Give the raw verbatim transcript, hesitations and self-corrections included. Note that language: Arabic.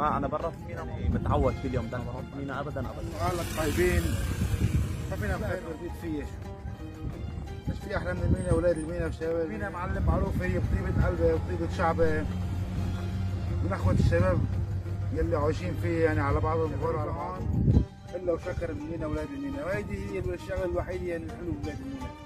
ما انا برا في مينا يعني متعود كل يوم ده بروح مينا ابدا ابدا. قال لك طيبين ما فينا خير برديت فيه شو مش في احلى من المينا اولاد المينا وشباب المينا معلم معروف هي بطيبه قلبه وبطيبه شعبه من اخوه الشباب يلي عايشين فيه يعني على بعض الظهور على بعض الا وشكر المينا اولاد المينا وهيدي هي الشغله الوحيده يعني الحلوه ببلاد المينا.